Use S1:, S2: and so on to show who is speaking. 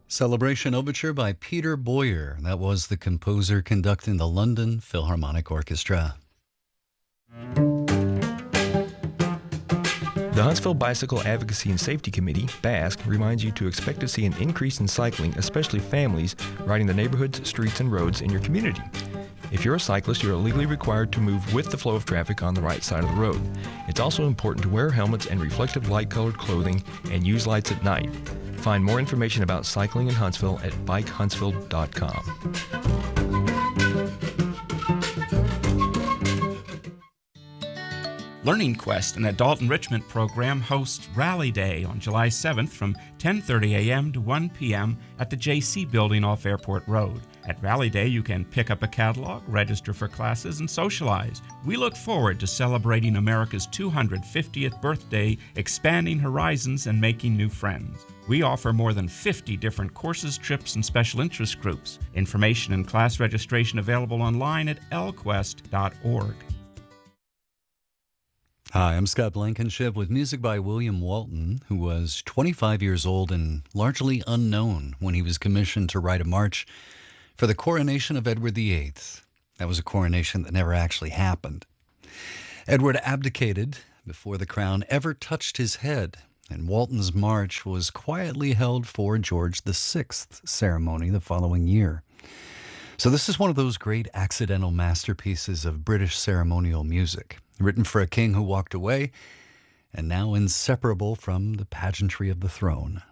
S1: Celebration Overture by Peter Boyer. That was the composer conducting the London Philharmonic Orchestra.
S2: The Huntsville Bicycle Advocacy and Safety Committee, BASC, reminds you to expect to see an increase in cycling, especially families riding the neighborhoods, streets, and roads in your community. If you're a cyclist, you are legally required to move with the flow of traffic on the right side of the road. It's also important to wear helmets and reflective light-colored clothing and use lights at night. Find more information about cycling in Huntsville at bikehuntsville.com.
S3: Learning Quest, an adult enrichment program, hosts Rally Day on July 7th from 10:30 a.m. to 1 p.m. at the JC Building off Airport Road. At Rally Day, you can pick up a catalog, register for classes, and socialize. We look forward to celebrating America's 250th birthday, expanding horizons, and making new friends. We offer more than 50 different courses, trips, and special interest groups. Information and class registration available online at lquest.org.
S1: Hi, I'm Scott Blankenship with music by William Walton, who was 25 years old and largely unknown when he was commissioned to write a march for the coronation of Edward VIII. That was a coronation that never actually happened. Edward abdicated before the crown ever touched his head, and Walton's march was quietly held for George VI's ceremony the following year. So this is one of those great accidental masterpieces of British ceremonial music, written for a king who walked away and now inseparable from the pageantry of the throne.